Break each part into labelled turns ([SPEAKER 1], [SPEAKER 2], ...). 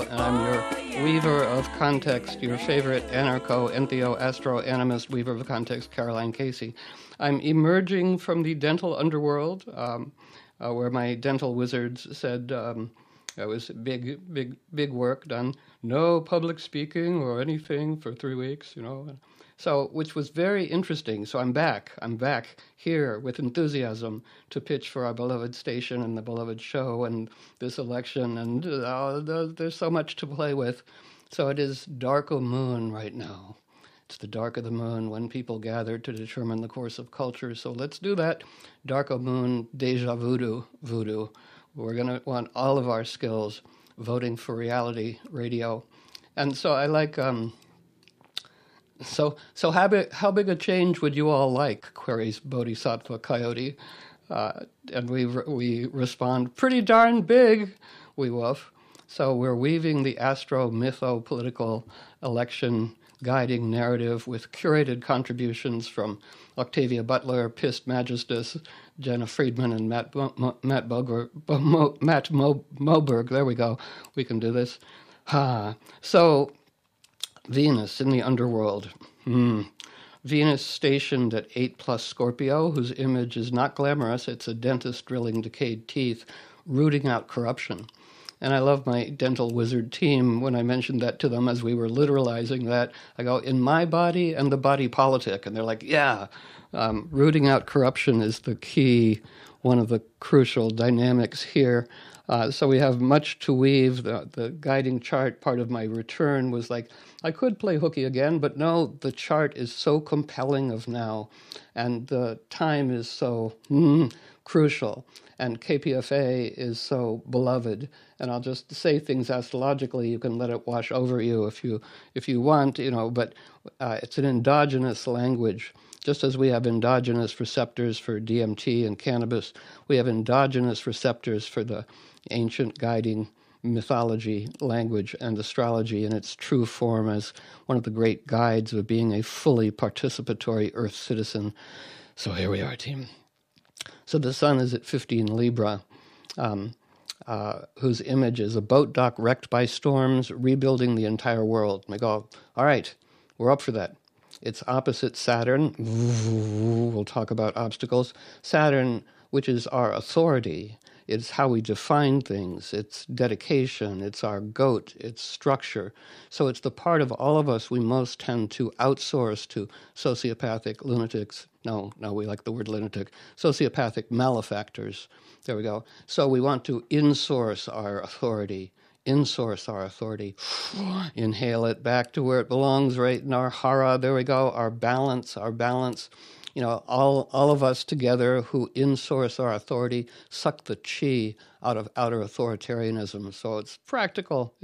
[SPEAKER 1] and I'm your weaver of context, your favorite anarcho, entheo, astro, animist weaver of context, Caroline Casey. I'm emerging from the dental underworld, where my dental wizards said it was big work done. No public speaking or anything for 3 weeks, So, which was very interesting. So I'm back here with enthusiasm to pitch for our beloved station and the beloved show and this election. And there's so much to play with. So it is dark o' moon right now. It's the dark of the moon when people gather to determine the course of culture. So let's do that. Dark o' moon, deja voodoo. We're going to want all of our skills voting for reality radio. And so I like... So how big a change would you all like? Queries Bodhisattva Coyote, and we respond, pretty darn big, we woof. So we're weaving the astro-mytho-political election guiding narrative with curated contributions from Octavia Butler, Pist Magistus, Jenna Friedman, and Matt Moberg. There we go. We can do this. So... Venus in the underworld. Venus stationed at 8+ Scorpio, whose image is not glamorous. It's a dentist drilling decayed teeth, rooting out corruption. And I love my dental wizard team when I mentioned that to them as we were literalizing that. I go, in my body and the body politic. And they're like, yeah, rooting out corruption is the key, one of the crucial dynamics here. So we have much to weave. The guiding chart part of my return was like, I could play hooky again, but no, the chart is so compelling of now, and the time is so crucial, and KPFA is so beloved. And I'll just say things astrologically. You can let it wash over you if you want, but it's an endogenous language. Just as we have endogenous receptors for DMT and cannabis, we have endogenous receptors for the ancient guiding mythology, language, and astrology in its true form as one of the great guides of being a fully participatory Earth citizen. So here we are, team. So the sun is at 15 Libra, whose image is a boat dock wrecked by storms, rebuilding the entire world. And I go, all right, we're up for that. It's opposite Saturn. We'll talk about obstacles. Saturn, which is our authority. It's how we define things. It's dedication. It's our goat. It's structure. So it's the part of all of us we most tend to outsource to sociopathic lunatics. No, we like the word lunatic. Sociopathic malefactors. There we go. So we want to insource our authority. Inhale it back to where it belongs, right in our hara. There we go. Our balance. All of us together who insource our authority suck the chi out of outer authoritarianism. So it's practical.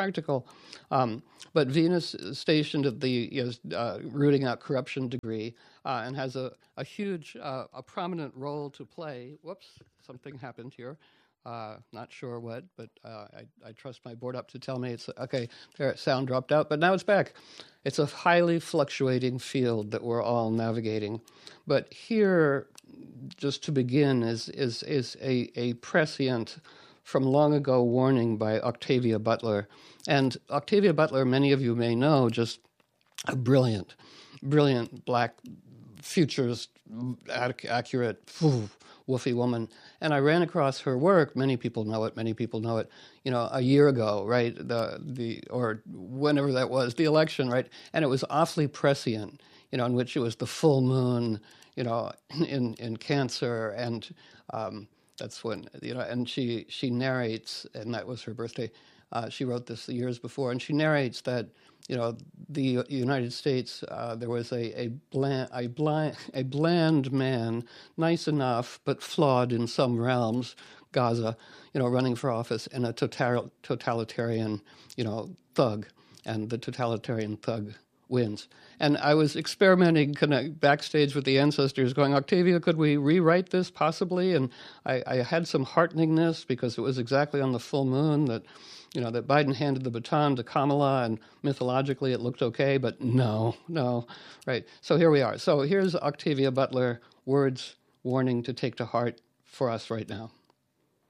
[SPEAKER 1] But Venus is stationed at the rooting out corruption degree and has a huge, a prominent role to play. Whoops, something happened here. Not sure what, but I trust my board up to tell me it's okay. There, sound dropped out, but now it's back. It's a highly fluctuating field that we're all navigating. But here, just to begin, is a prescient from long ago warning by Octavia Butler. And Octavia Butler, many of you may know, just a brilliant black futurist, accurate, woofy woman. And I ran across her work. Many people know it. A year ago, right? Or whenever that was, the election, right? And it was awfully prescient, in which it was the full moon, in Cancer, and that's when, and she narrates, and that was her birthday. She wrote this years before, and she narrates that, the United States, there was a bland man, nice enough but flawed in some realms, Gaza, running for office, and a totalitarian, thug, and the totalitarian thug wins. And I was experimenting kind of backstage with the ancestors going, Octavia, could we rewrite this possibly? And I had some hearteningness because it was exactly on the full moon that Biden handed the baton to Kamala, and mythologically it looked okay, but no, right? So here we are. So here's Octavia Butler, words warning to take to heart for us right now.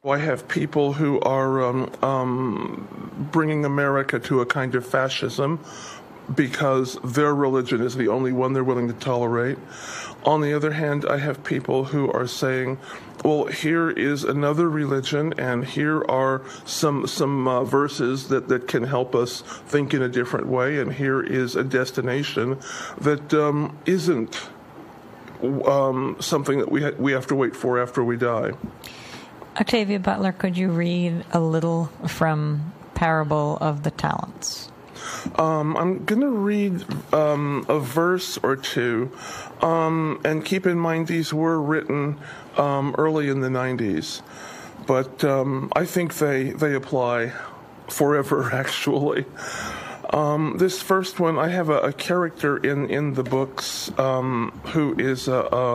[SPEAKER 2] I have people who are bringing America to a kind of fascism because their religion is the only one they're willing to tolerate. On the other hand, I have people who are saying, well, here is another religion, and here are some verses that can help us think in a different way, and here is a destination that isn't something that we have to wait for after we die.
[SPEAKER 3] Octavia Butler, could you read a little from Parable of the Talents?
[SPEAKER 2] I'm going to read a verse or two, and keep in mind these were written early in the 90s, but I think they apply forever, actually. This first one, I have a character in the books who is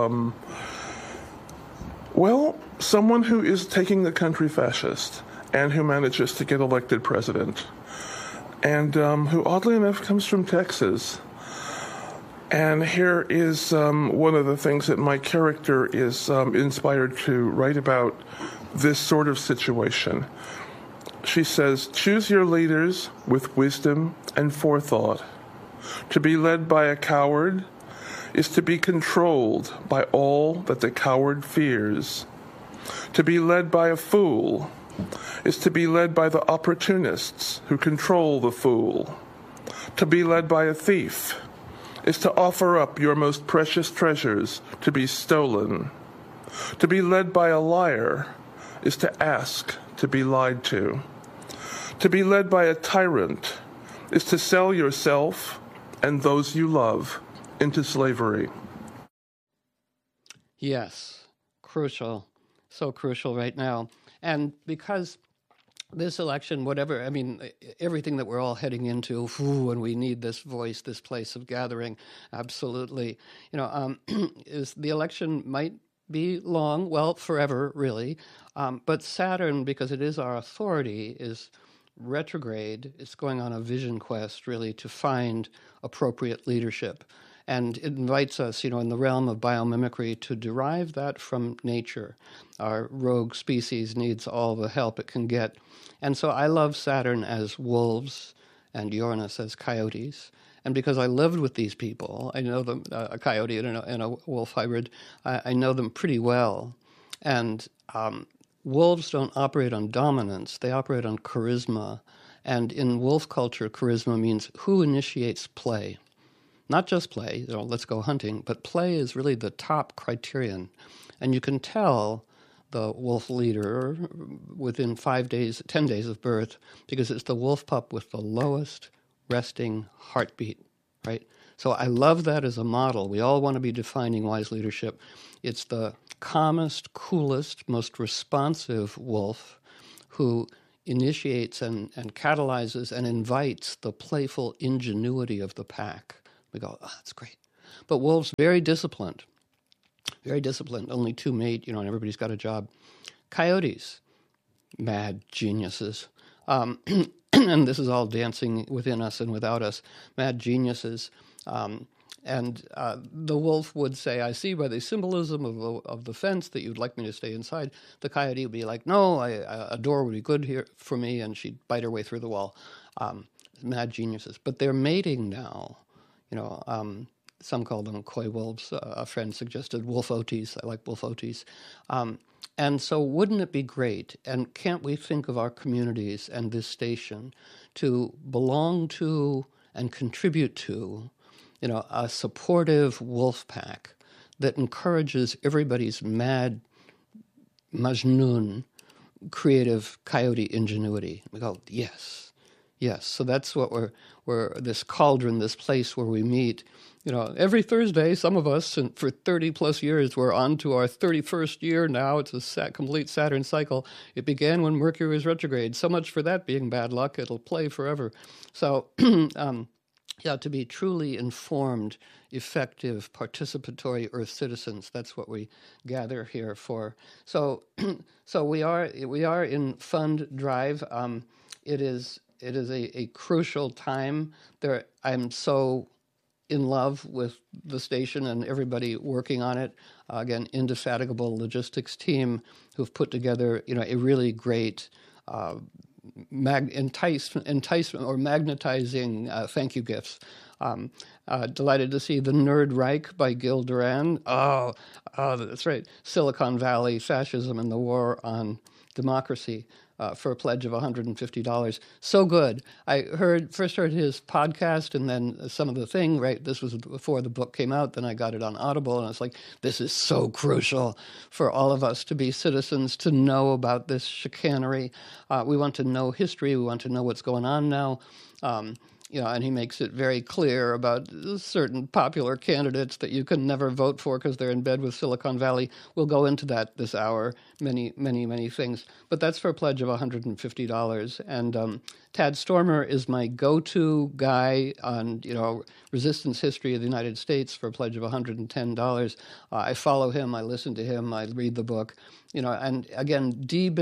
[SPEAKER 2] someone who is taking the country fascist and who manages to get elected president, and who, oddly enough, comes from Texas. And here is one of the things that my character is inspired to write about this sort of situation. She says, "Choose your leaders with wisdom and forethought. To be led by a coward is to be controlled by all that the coward fears. To be led by a fool is to be led by the opportunists who control the fool. To be led by a thief is to offer up your most precious treasures to be stolen. To be led by a liar is to ask to be lied to. To be led by a tyrant is to sell yourself and those you love into slavery."
[SPEAKER 1] Yes, crucial. So crucial right now. And because this election, everything that we're all heading into, and we need this voice, this place of gathering, absolutely. Is the election might be long, well, forever, really. But Saturn, because it is our authority, is retrograde. It's going on a vision quest, really, to find appropriate leadership. And it invites us, in the realm of biomimicry, to derive that from nature. Our rogue species needs all the help it can get. And so I love Saturn as wolves and Uranus as coyotes. And because I lived with these people, I know them, a coyote and a wolf hybrid, I know them pretty well. And wolves don't operate on dominance, they operate on charisma. And in wolf culture, charisma means who initiates play. Not just play, let's go hunting, but play is really the top criterion. And you can tell the wolf leader within 5 days, 10 days of birth, because it's the wolf pup with the lowest resting heartbeat, right? So I love that as a model. We all want to be defining wise leadership. It's the calmest, coolest, most responsive wolf who initiates and catalyzes and invites the playful ingenuity of the pack. We go, oh, that's great. But wolves, very disciplined, only two mate, and everybody's got a job. Coyotes, mad geniuses. And this is all dancing within us and without us, mad geniuses. And the wolf would say, I see by the symbolism of the fence that you'd like me to stay inside. The coyote would be like, no, a door would be good here for me, and she'd bite her way through the wall. Mad geniuses. But they're mating now. Some call them coy wolves. A friend suggested wolfotes. I like wolfotes. And so wouldn't it be great, and can't we think of our communities and this station to belong to and contribute to, a supportive wolf pack that encourages everybody's mad Majnun creative coyote ingenuity? We go, yes. So that's what we're this cauldron, this place where we meet. Every Thursday, some of us, and for 30 plus years, we're on to our 31st year now. It's a complete Saturn cycle. It began when Mercury was retrograde. So much for that being bad luck. It'll play forever. So, to be truly informed, effective, participatory Earth citizens, that's what we gather here for. So we are in fund drive. It is a crucial time. I'm so in love with the station and everybody working on it. Again, indefatigable logistics team who've put together, a really great enticement or magnetizing thank you gifts. Delighted to see The Nerd Reich by Gil Duran. Oh, that's right. Silicon Valley, Fascism and the War on Democracy. For a pledge of $150. So good. I first heard his podcast and then some of the thing, right? This was before the book came out. Then I got it on Audible and I was like, this is so crucial for all of us to be citizens, to know about this chicanery. We want to know history. We want to know what's going on now. And he makes it very clear about certain popular candidates that you can never vote for because they're in bed with Silicon Valley. We'll go into that this hour, many, many, many things. But that's for a pledge of $150. And Tad Stormer is my go-to guy on, resistance history of the United States for a pledge of $110. I follow him. I listen to him. I read the book. And again,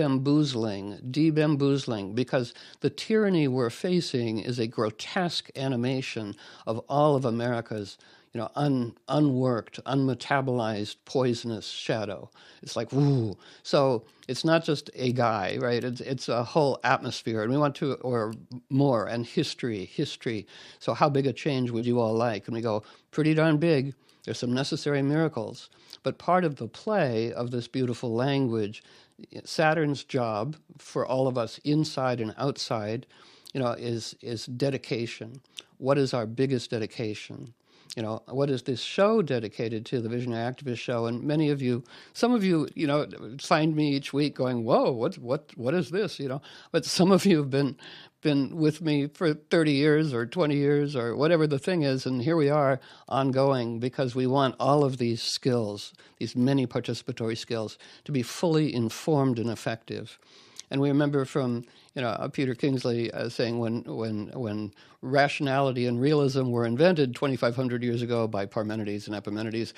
[SPEAKER 1] debamboozling, because the tyranny we're facing is a grotesque animation of all of America's, unworked, unmetabolized, poisonous shadow. It's like, woo. So it's not just a guy, right? It's a whole atmosphere, and we want to, or more, and history. So how big a change would you all like? And we go, pretty darn big. There's some necessary miracles. But part of the play of this beautiful language, Saturn's job for all of us inside and outside, is dedication. What is our biggest dedication? What is this show dedicated to, the Visionary Activist Show? And some of you, find me each week going, whoa, what is this? But some of you have been with me for 30 years or 20 years or whatever the thing is, and here we are ongoing because we want all of these skills, these many participatory skills, to be fully informed and effective. And we remember from Peter Kingsley saying when rationality and realism were invented 2,500 years ago by Parmenides and Epimenides,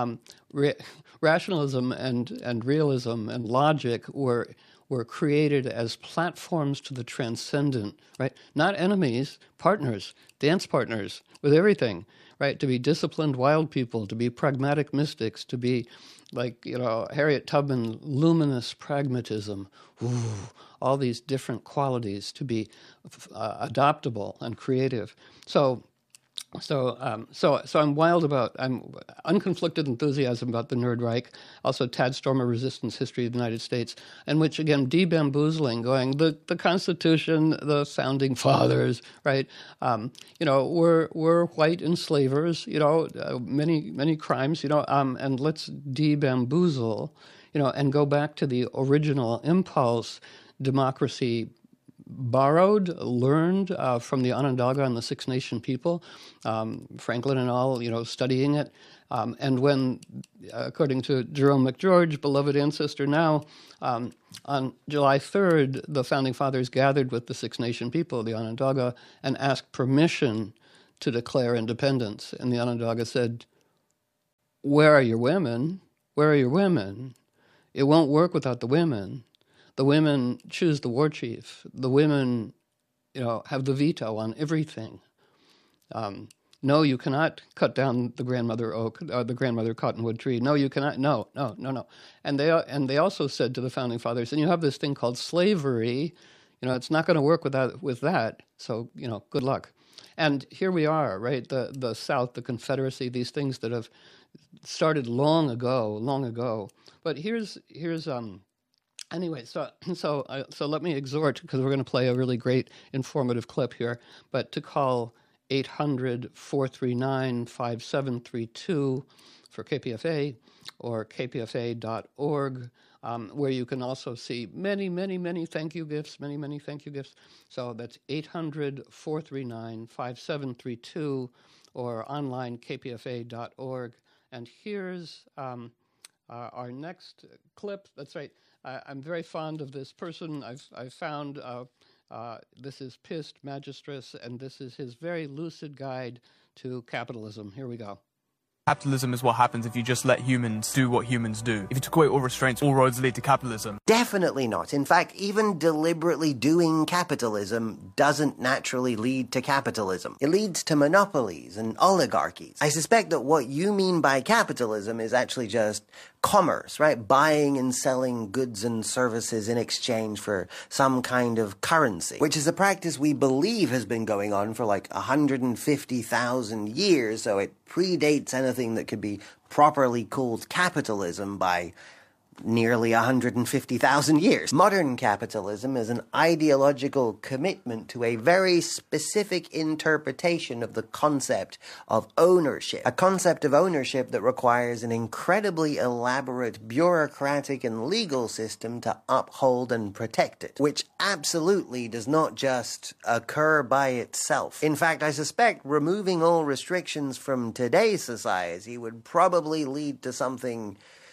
[SPEAKER 1] rationalism and realism and logic were created as platforms to the transcendent, right? Not enemies, partners, dance partners with everything, right? To be disciplined wild people, to be pragmatic mystics, to be like, Harriet Tubman, luminous pragmatism, all these different qualities, to be adoptable and creative. So I'm unconflicted enthusiasm about the Nerd Reich, also Tad Stormer, Resistance History of the United States, and which, again, debamboozling, going, the Constitution, the Founding Fathers, right? We're white enslavers, many crimes, and let's debamboozle, and go back to the original impulse. Democracy learned from the Onondaga and the Six Nation people, Franklin and all, studying it. And when, according to Jerome McGeorge, beloved ancestor now, on July 3rd, the Founding Fathers gathered with the Six Nation people, the Onondaga, and asked permission to declare independence. And the Onondaga said, where are your women? Where are your women? It won't work without the women. The women choose the war chief. The women, have the veto on everything. No, you cannot cut down the grandmother oak, the grandmother cottonwood tree. No, you cannot. No. And they also said to the Founding Fathers, and you have this thing called slavery. It's not going to work with that. So, good luck. And here we are, right? The South, the Confederacy, these things that have started long ago. But here's anyway, so let me exhort, because we're going to play a really great informative clip here, but to call 800-439-5732 for KPFA or kpfa.org, where you can also see many, many, many thank you gifts, many, many thank you gifts. So that's 800-439-5732 or online kpfa.org. And here's our next clip. That's right. I'm very fond of this person. I've found this is Pist Magistris, and this is his very lucid guide to capitalism. Here we go.
[SPEAKER 4] Capitalism is what happens if you just let humans do what humans do. If you took away all restraints, all roads lead to capitalism.
[SPEAKER 5] Definitely not. In fact, even deliberately doing capitalism doesn't naturally lead to capitalism. It leads to monopolies and oligarchies. I suspect that what you mean by capitalism is actually just commerce, right? Buying and selling goods and services in exchange for some kind of currency, which is a practice we believe has been going on for like 150,000 years, so it predates anything that could be properly called capitalism by nearly 150,000 years. Modern capitalism is an ideological commitment to a very specific interpretation of the concept of ownership. A concept of ownership that requires an incredibly elaborate bureaucratic and legal system to uphold and protect it, which absolutely does not just occur by itself. In fact, I suspect removing all restrictions from today's society would probably lead to something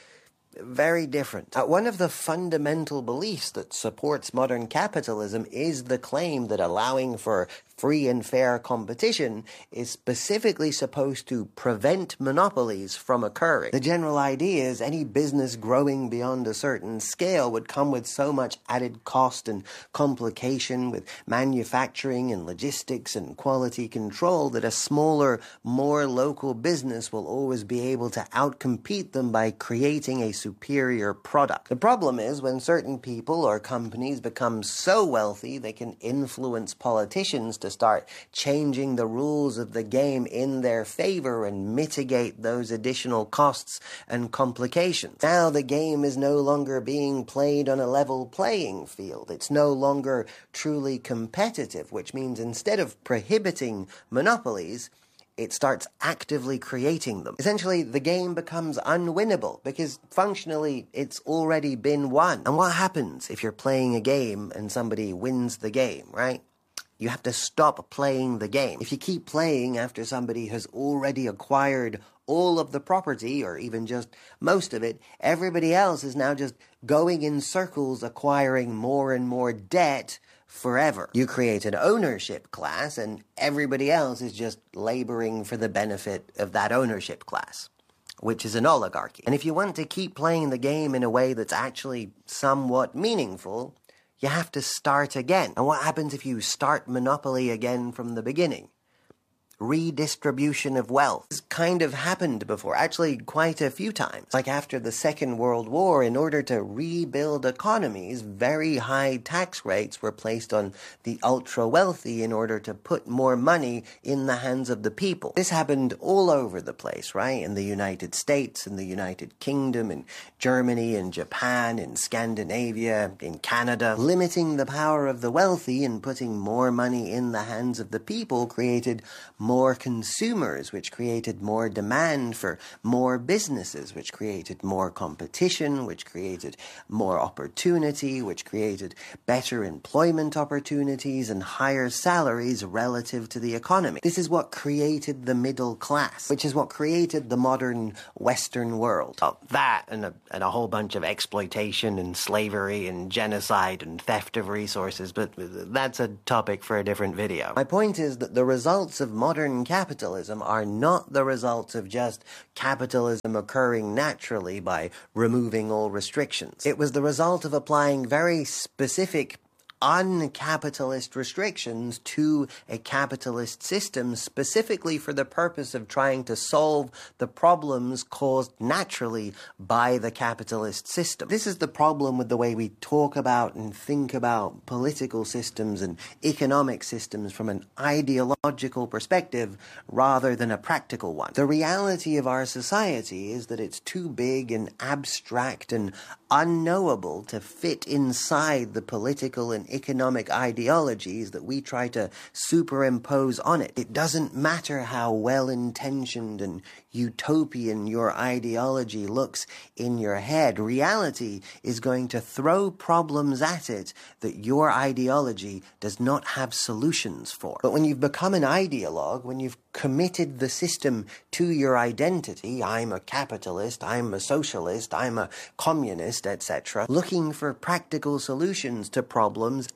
[SPEAKER 5] very different. One of the fundamental beliefs that supports modern capitalism is the claim that allowing for free and fair competition is specifically supposed to prevent monopolies from occurring. The general idea is any business growing beyond a certain scale would come with so much added cost and complication with manufacturing and logistics and quality control that a smaller, more local business will always be able to outcompete them by creating a superior product. The problem is when certain people or companies become so wealthy they can influence politicians to start changing the rules of the game in their favor and mitigate those additional costs and complications. Now the game is no longer being played on a level playing field. It's no longer truly competitive, which means instead of prohibiting monopolies, it starts actively creating them. Essentially, the game becomes unwinnable because functionally it's already been won. And what happens if you're playing a game and somebody wins the game, right? You have to stop playing the game. If you keep playing after somebody has already acquired all of the property, or even just most of it, everybody else is now just going in circles acquiring more and more debt forever. You create an ownership class, and everybody else is just laboring for the benefit of that ownership class, which is an oligarchy. And if you want to keep playing the game in a way that's actually somewhat meaningful, you have to start again. And what happens if you start Monopoly again from the beginning? Redistribution of wealth. This kind of happened before, actually quite a few times. Like after the Second World War, in order to rebuild economies, very high tax rates were placed on the ultra-wealthy in order to put more money in the hands of the people. This happened all over the place, right? In the United States, in the United Kingdom, in Germany, in Japan, in Scandinavia, in Canada. Limiting the power of the wealthy and putting more money in the hands of the people created more consumers, which created more demand for more businesses, which created more competition, which created more opportunity, which created better employment opportunities and higher salaries relative to the economy. This is what created the middle class, which is what created the modern Western world. Oh, that and a whole bunch of exploitation and slavery and genocide and theft of resources, but that's a topic for a different video. My point is that the results of modern capitalism are not the results of just capitalism occurring naturally by removing all restrictions. It was the result of applying very specific uncapitalist restrictions to a capitalist system specifically for the purpose of trying to solve the problems caused naturally by the capitalist system. This is the problem with the way we talk about and think about political systems and economic systems from an ideological perspective rather than a practical one. The reality of our society is that it's too big and abstract and unknowable to fit inside the political and economic ideologies that we try to superimpose on it. It doesn't matter how well-intentioned and utopian your ideology looks in your head. Reality is going to throw problems at it that your ideology does not have solutions for. But when you've become an ideologue, when you've committed the system to your identity, I'm a capitalist, I'm a socialist, I'm a communist, etc., looking for practical solutions to problems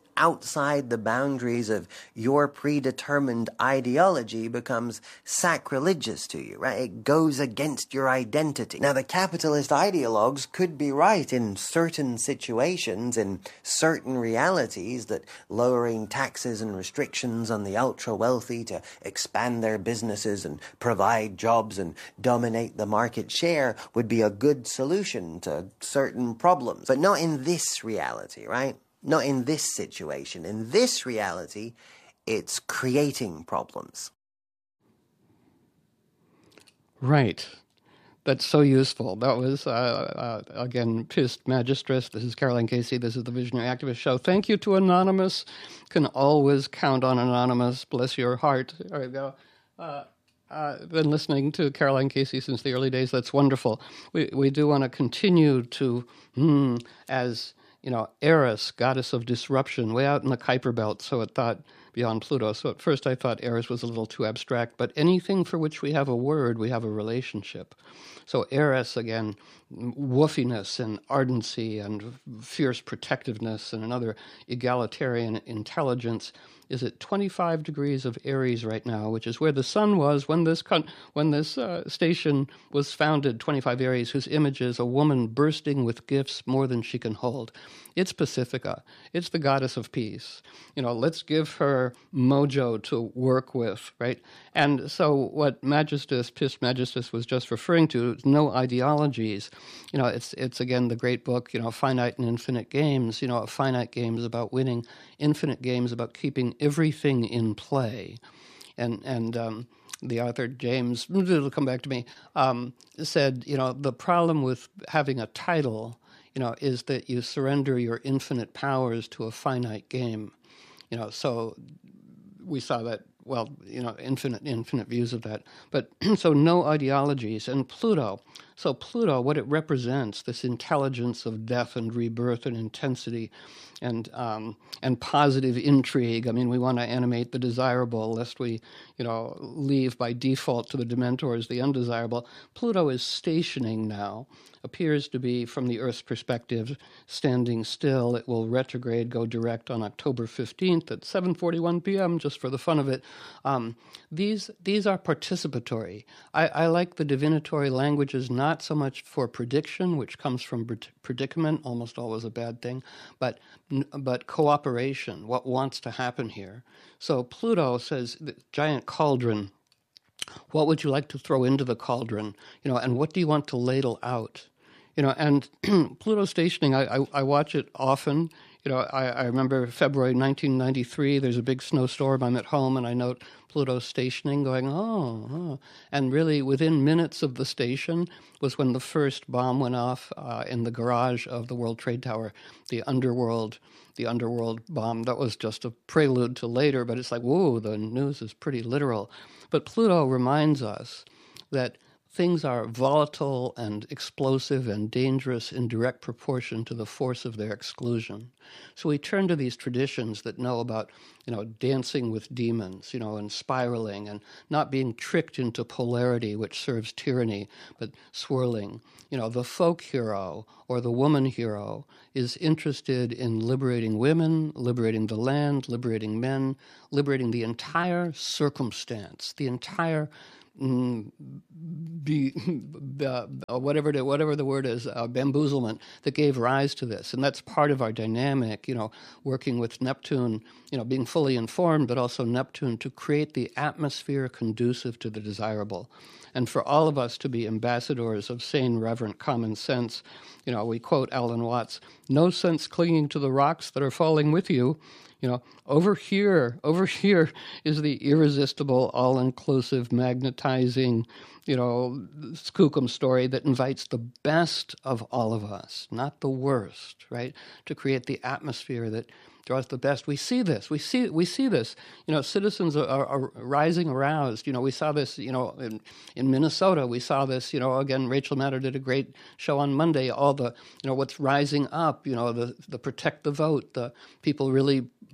[SPEAKER 5] outside the boundaries of your predetermined ideology becomes sacrilegious to you, right? It goes against your identity. Now, the capitalist ideologues could be right in certain situations, in certain realities, that lowering taxes and restrictions on the ultra-wealthy to expand their businesses and provide jobs and dominate the market share would be a good solution to certain problems. But not in this reality, right? Not in this situation. In this reality, it's creating problems.
[SPEAKER 1] Right. That's so useful. That was, again, Pist Magistris. This is Caroline Casey. This is the Visionary Activist Show. Thank you to Anonymous. Can always count on Anonymous. Bless your heart. There you go. Been listening to Caroline Casey since the early days. That's wonderful. We do want to continue to, as Eris, goddess of disruption, way out in the Kuiper Belt, so it thought beyond Pluto. So at first I thought Eris was a little too abstract, but anything for which we have a word, we have a relationship. So Eris, again, woofiness and ardency and fierce protectiveness and another egalitarian intelligence, is at 25 degrees of Aries right now, which is where the sun was when this station was founded, 25 Aries, whose image is a woman bursting with gifts more than she can hold. It's Pacifica. It's the goddess of peace. Let's give her mojo to work with, right? And so what Pist Magistris was just referring to, no ideologies. It's again the great book, Finite and Infinite Games. A finite game is about winning, infinite games about keeping everything in play. And the author, James, it'll come back to me, said, the problem with having a title, is that you surrender your infinite powers to a finite game. So we saw that, infinite views of that. But so no ideologies. And Pluto. So Pluto, what it represents, this intelligence of death and rebirth and intensity and positive intrigue. I mean, we want to animate the desirable lest we, leave by default to the Dementors, the undesirable. Pluto is stationing now, appears to be, from the Earth's perspective, standing still. It will retrograde, go direct on October 15th at 7:41 p.m., just for the fun of it. These are participatory. I like the divinatory languages not so much for prediction, which comes from predicament, almost always a bad thing, but cooperation, what wants to happen here. So Pluto says, the giant cauldron, what would you like to throw into the cauldron? And what do you want to ladle out? And Pluto stationing, I watch it often. I remember February 1993, there's a big snowstorm, I'm at home, and I note Pluto stationing, going, oh. And really, within minutes of the station was when the first bomb went off in the garage of the World Trade Tower, the underworld bomb. That was just a prelude to later, but it's like, whoa, the news is pretty literal. But Pluto reminds us that things are volatile and explosive and dangerous in direct proportion to the force of their exclusion. So we turn to these traditions that know about, dancing with demons, and spiraling and not being tricked into polarity, which serves tyranny, but swirling. The folk hero or the woman hero is interested in liberating women, liberating the land, liberating men, liberating the entire circumstance, the entire whatever the word is, bamboozlement that gave rise to this. And that's part of our dynamic, working with Neptune, being fully informed, but also Neptune to create the atmosphere conducive to the desirable. And for all of us to be ambassadors of sane, reverent common sense, we quote Alan Watts, no sense clinging to the rocks that are falling with you. Over here is the irresistible, all-inclusive, magnetizing, skookum story that invites the best of all of us, not the worst, right? To create the atmosphere that draws the best. We see this. We see this. Citizens are rising aroused. We saw this, in Minnesota. We saw this, again, Rachel Maddow did a great show on Monday, all the, what's rising up, the protect the vote, the people really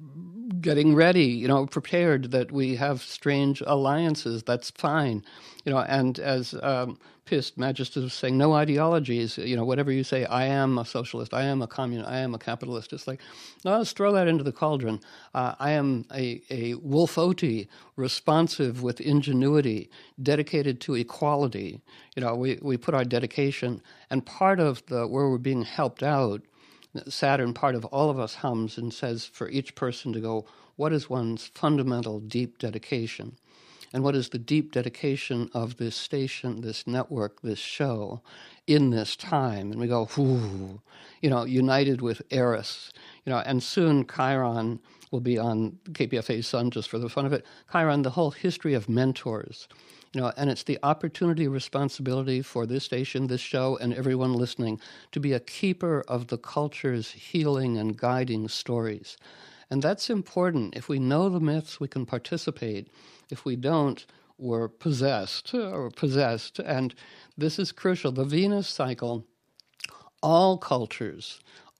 [SPEAKER 1] getting ready, prepared that we have strange alliances. That's fine, and as Pist, Magister, was saying, no ideologies, whatever you say, I am a socialist, I am a communist, I am a capitalist. It's like, no, let's throw that into the cauldron. I am a Wolf-Oti, responsive with ingenuity, dedicated to equality. We put our dedication, and part of where we're being helped out, Saturn, part of all of us hums and says for each person to go, what is one's fundamental deep dedication? And what is the deep dedication of this station, this network, this show in this time? And we go, whoo, united with Eris, and soon Chiron will be on KPFA Sun just for the fun of it. Chiron, the whole history of mentors. And it's the opportunity, responsibility for this station, this show, and everyone listening to be a keeper of the culture's healing and guiding stories. And that's important. If we know the myths, we can participate. If we don't, we're possessed. And this is crucial. The Venus cycle, all cultures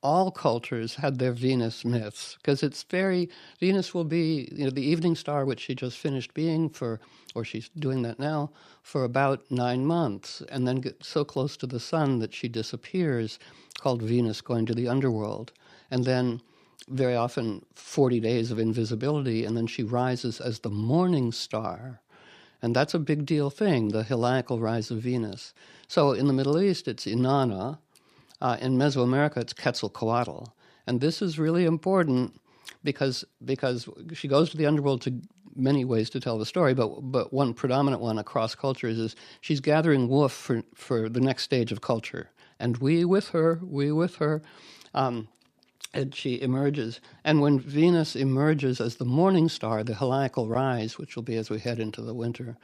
[SPEAKER 1] had their Venus myths, because Venus will be, the evening star, which she just finished being or she's doing that now, for about 9 months, and then get so close to the sun that she disappears, called Venus going to the underworld. And then very often 40 days of invisibility, and then she rises as the morning star. And that's a big deal thing, the heliacal rise of Venus. So in the Middle East, it's Inanna. In Mesoamerica, it's Quetzalcoatl. And this is really important because she goes to the underworld to many ways to tell the story, but one predominant one across cultures is she's gathering woof for the next stage of culture. And we with her, and she emerges. And when Venus emerges as the morning star, the heliacal rise, which will be as we head into the winter,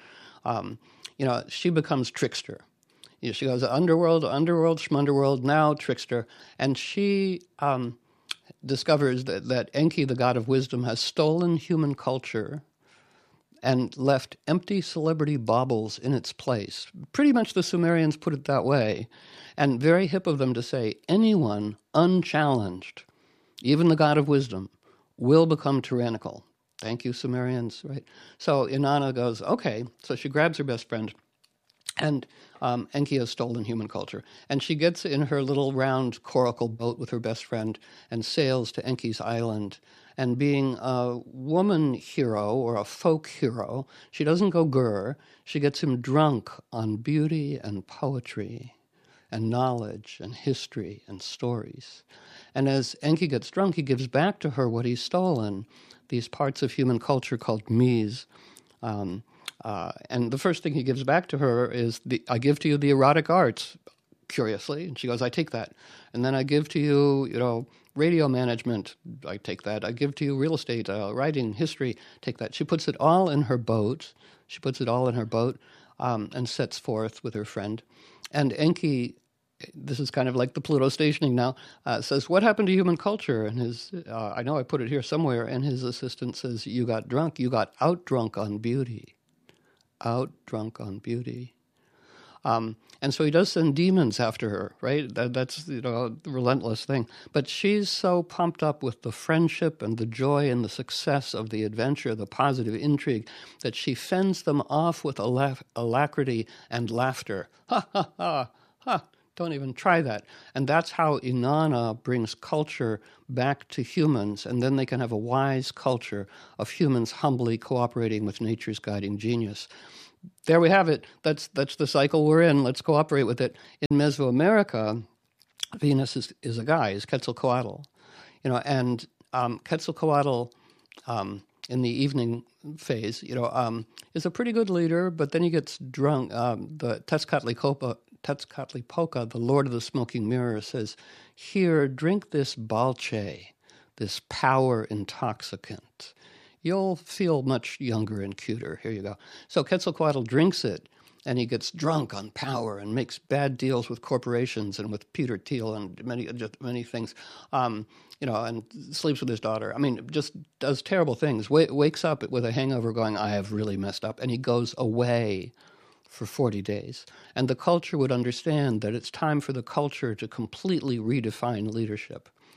[SPEAKER 1] she becomes trickster. She goes underworld, schmunderworld, now trickster. And she discovers that Enki, the god of wisdom, has stolen human culture and left empty celebrity baubles in its place. Pretty much the Sumerians put it that way. And very hip of them to say, anyone unchallenged, even the god of wisdom, will become tyrannical. Thank you, Sumerians, right? So Inanna goes, okay. So she grabs her best friend, and Enki has stolen human culture. And she gets in her little round coracle boat with her best friend and sails to Enki's island. And being a woman hero or a folk hero, she doesn't go grr. She gets him drunk on beauty and poetry and knowledge and history and stories. And as Enki gets drunk, he gives back to her what he's stolen, these parts of human culture called mies. And the first thing he gives back to her is, I give to you the erotic arts, curiously. And she goes, I take that. And then I give to you, radio management, I take that. I give to you real estate, writing, history, take that. She puts it all in her boat. And sets forth with her friend. And Enki, this is kind of like the Pluto stationing now, says, what happened to human culture? And his, I know I put it here somewhere, and his assistant says, you got drunk. You got out-drunk on beauty. Out-drunk on beauty. And so he does send demons after her, right? That's, a relentless thing. But she's so pumped up with the friendship and the joy and the success of the adventure, the positive intrigue, that she fends them off with alacrity and laughter. Ha, ha, ha, ha. Don't even try that. And that's how Inanna brings culture back to humans, and then they can have a wise culture of humans humbly cooperating with nature's guiding genius. There we have it. That's the cycle we're in. Let's cooperate with it. In Mesoamerica, Venus is a guy, is Quetzalcoatl. And Quetzalcoatl in the evening phase, is a pretty good leader, but then he gets drunk. The Tezcatlipoca, the Lord of the Smoking Mirror, says, here, drink this balche, this power intoxicant. You'll feel much younger and cuter. Here you go. So Quetzalcoatl drinks it, and he gets drunk on power and makes bad deals with corporations and with Peter Thiel and many things, and sleeps with his daughter. I mean, just does terrible things. Wakes up with a hangover going, I have really messed up. And he goes away for 40 days. And the culture would understand that it's time for the culture to completely redefine leadership.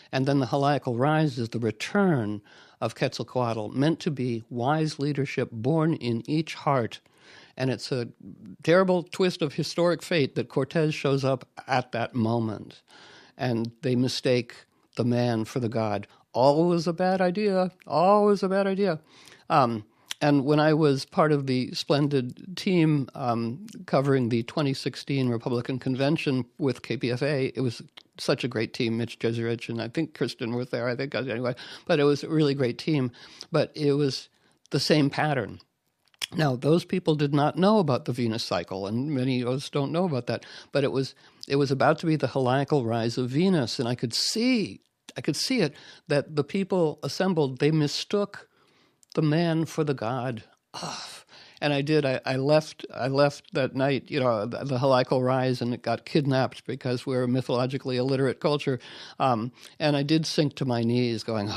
[SPEAKER 1] And then the Heliacal Rise is the return of Quetzalcoatl, meant to be wise leadership born in each heart. And it's a terrible twist of historic fate that Cortez shows up at that moment. And they mistake the man for the god. Always a bad idea. Always a bad idea. And when I was part of the splendid team covering the 2016 Republican Convention with KPFA, it was such a great team. Mitch Jeserich and I think Kristen was there. I think anyway, but it was a really great team. But it was the same pattern. Now, those people did not know about the Venus cycle, and many of us don't know about that. But it was about to be the Heliacal Rise of Venus, and I could see it, that the people assembled, they mistook the man for the god. And I did. I left that night, the Heliacal Rise, and it got kidnapped because we're a mythologically illiterate culture. And I did sink to my knees going,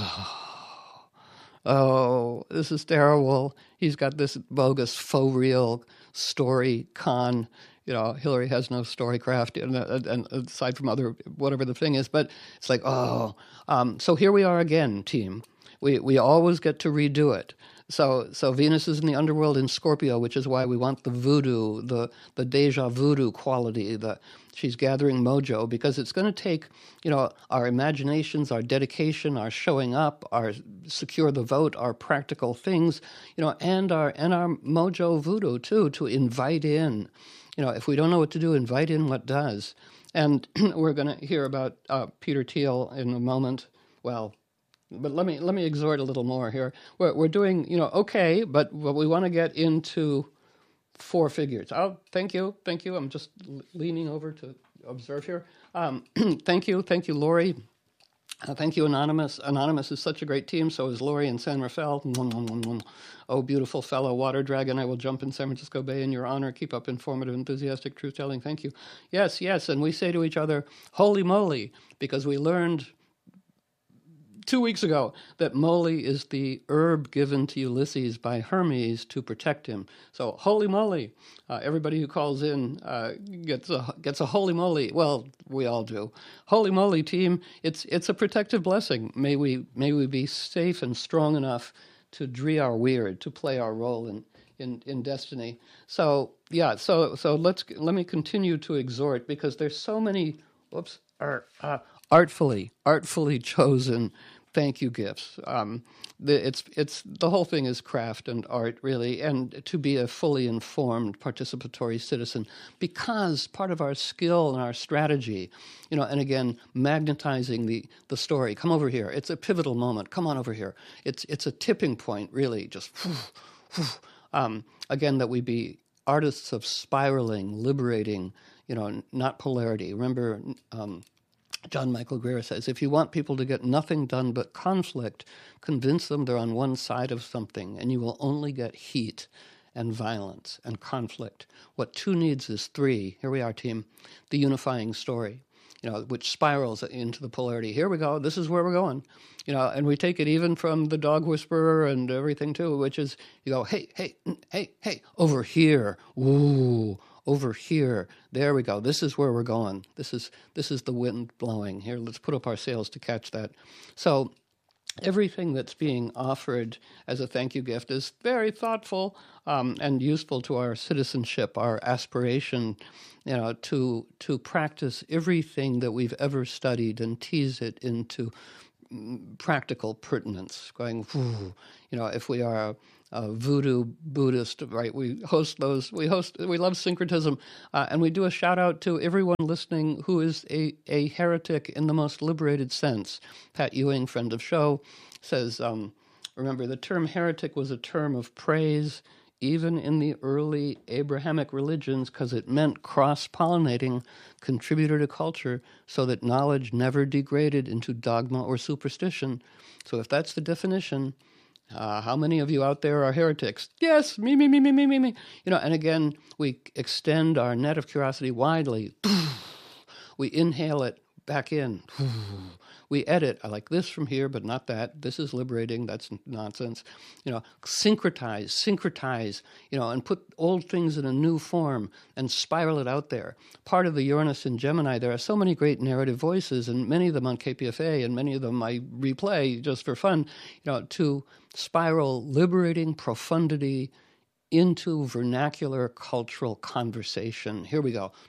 [SPEAKER 1] oh, this is terrible. He's got this bogus, faux real story con. Hillary has no storycraft, and aside from whatever the thing is. But it's like, so here we are again, team. We always get to redo it. So Venus is in the underworld in Scorpio, which is why we want the voodoo, the deja voodoo quality. She's gathering mojo, because it's going to take, our imaginations, our dedication, our showing up, our secure the vote, our practical things, and our mojo voodoo too, to invite in. If we don't know what to do, invite in what does. And we're going to hear about Peter Thiel in a moment. Well, but let me exhort a little more here. We're doing, okay, but we want to get into four figures. Oh, thank you. I'm just leaning over to observe here. Thank you, Lori. Thank you, Anonymous. Anonymous is such a great team. So is Lori and San Rafael. Oh, beautiful fellow water dragon. I will jump in San Francisco Bay in your honor. Keep up informative, enthusiastic truth-telling. Thank you. Yes. And we say to each other, holy moly, because we learned 2 weeks ago that moly is the herb given to Ulysses by Hermes to protect him. So holy moly, everybody who calls in gets a holy moly. Well, we all do. Holy moly, team, it's a protective blessing. May we be safe and strong enough to dree our weird, to play our role in destiny. So yeah, so let me continue to exhort, because there's so many artfully chosen thank you gifts. It's the whole thing is craft and art, really, and to be a fully informed participatory citizen, because part of our skill and our strategy, and again, magnetizing the story. Come over here. It's a pivotal moment. Come on over here. It's a tipping point, really. Just again, that we be artists of spiraling, liberating, not polarity. Remember, John Michael Greer says, if you want people to get nothing done but conflict, convince them they're on one side of something, and you will only get heat and violence and conflict. What two needs is three. Here we are, team. The unifying story, which spirals into the polarity. Here we go. This is where we're going. And we take it even from the dog whisperer and everything too, which is, you go, hey, over here. Ooh. Over here, there we go. This is where we're going. This is the wind blowing. Here, let's put up our sails to catch that. So everything that's being offered as a thank you gift is very thoughtful and useful to our citizenship, our aspiration, to practice everything that we've ever studied and tease it into practical pertinence. Going, if we are a voodoo Buddhist, right? We host those. We love syncretism, and we do a shout out to everyone listening who is a heretic in the most liberated sense. Pat Ewing, friend of show, says, remember, the term heretic was a term of praise even in the early Abrahamic religions, because it meant cross-pollinating contributor to culture so that knowledge never degraded into dogma or superstition. So if that's the definition, how many of you out there are heretics? Yes, me. And again, we extend our net of curiosity widely. We inhale it back in. We edit. I like this from here, but not that. This is liberating. That's nonsense. Syncretize, and put old things in a new form and spiral it out there. Part of the Uranus in Gemini, there are so many great narrative voices, and many of them on KPFA, and many of them I replay just for fun, to spiral liberating profundity into vernacular cultural conversation. Here we go.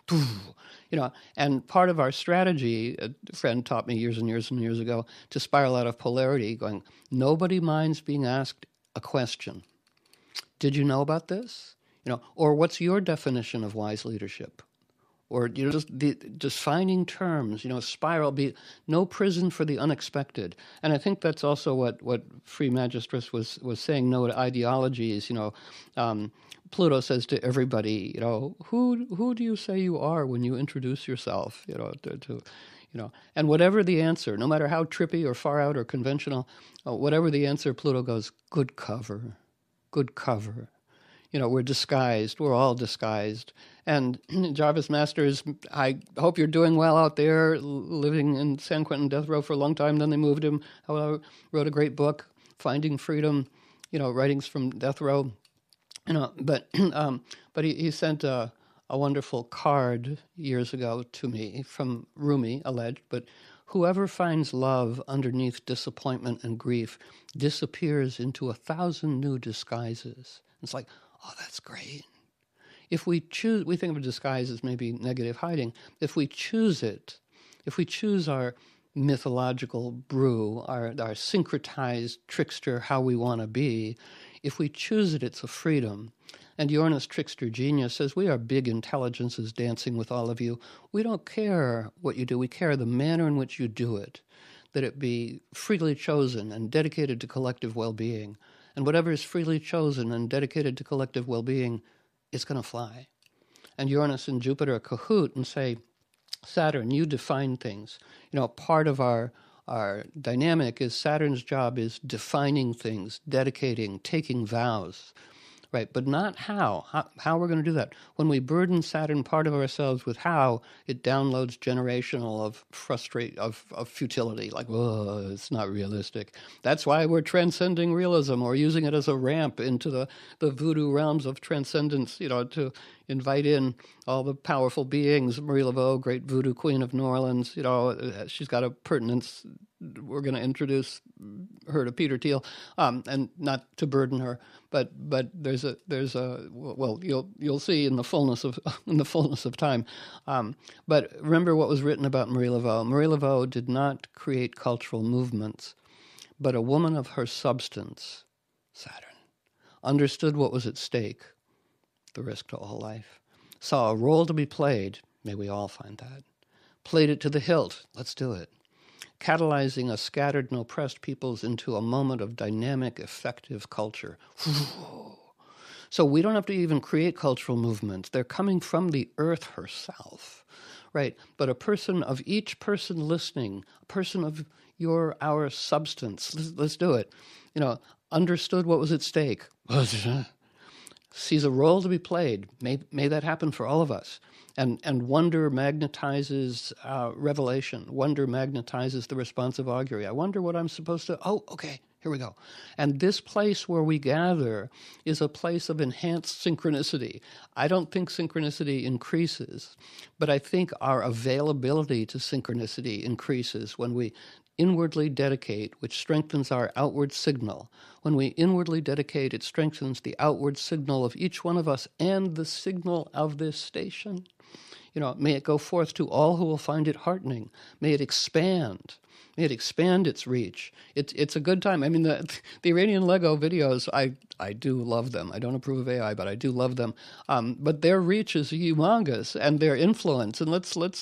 [SPEAKER 1] And part of our strategy, a friend taught me years and years and years ago, to spiral out of polarity, going, nobody minds being asked a question. Did you know about this? Or what's your definition of wise leadership? Or just defining terms, spiral, be no prison for the unexpected. And I think that's also what Free Magistris was saying, no to ideologies. Pluto says to everybody, who do you say you are when you introduce yourself? And whatever the answer, no matter how trippy or far out or conventional, whatever the answer, Pluto goes, good cover, good cover. We're disguised. We're all disguised. And Jarvis Masters, I hope you're doing well out there, living in San Quentin death row for a long time. Then they moved him. However, wrote a great book, Finding Freedom, writings from death row. But he sent a wonderful card years ago to me from Rumi, alleged, but whoever finds love underneath disappointment and grief disappears into 1,000 new disguises. It's like, oh, that's great. If we choose, we think of a disguise as maybe negative hiding. If we choose it, if we choose our mythological brew, our syncretized trickster, how we want to be, if we choose it, it's a freedom. And Uranus trickster genius says, we are big intelligences dancing with all of you. We don't care what you do. We care the manner in which you do it, that it be freely chosen and dedicated to collective well-being. And whatever is freely chosen and dedicated to collective well-being is going to fly. And Uranus and Jupiter cahoot and say, Saturn, you define things. Part of our dynamic is Saturn's job is defining things, dedicating, taking vows. Right, but not how we're going to do that. When we burden Saturn part of ourselves with how, it downloads generational of futility, like, oh, it's not realistic. That's why we're transcending realism or using it as a ramp into the voodoo realms of transcendence, to invite in all the powerful beings. Marie Laveau, great voodoo queen of New Orleans, she's got a pertinence. We're going to introduce her to Peter Thiel, and not to burden her, but there's a well, you'll see in the fullness of time. But remember what was written about Marie Laveau. Marie Laveau did not create cultural movements, but a woman of her substance, Saturn, understood what was at stake, the risk to all life, saw a role to be played. May we all find that. Played it to the hilt. Let's do it. Catalyzing a scattered and oppressed peoples into a moment of dynamic, effective culture. So we don't have to even create cultural movements. They're coming from the earth herself, right? But a person of each person listening, a person of our substance, let's do it, understood what was at stake, sees a role to be played. May that happen for all of us. And wonder magnetizes revelation. Wonder magnetizes the responsive augury. I wonder what I'm supposed to... Oh, okay, here we go. And this place where we gather is a place of enhanced synchronicity. I don't think synchronicity increases, but I think our availability to synchronicity increases when we inwardly dedicate, which strengthens our outward signal. When we inwardly dedicate, it strengthens the outward signal of each one of us and the signal of this station. May it go forth to all who will find it heartening. May it expand. May it expand its reach. It's a good time. I mean, the Iranian Lego videos, I do love them. I don't approve of AI, but I do love them. But their reach is humongous, and their influence. And let's